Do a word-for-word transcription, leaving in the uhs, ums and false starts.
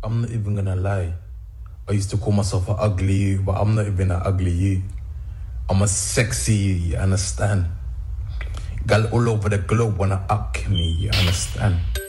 I'm not even gonna lie. I used to call myself an ugly you, but I'm not even an ugly you. I'm a sexy you, you understand? Girl all over the globe wanna up me, you understand?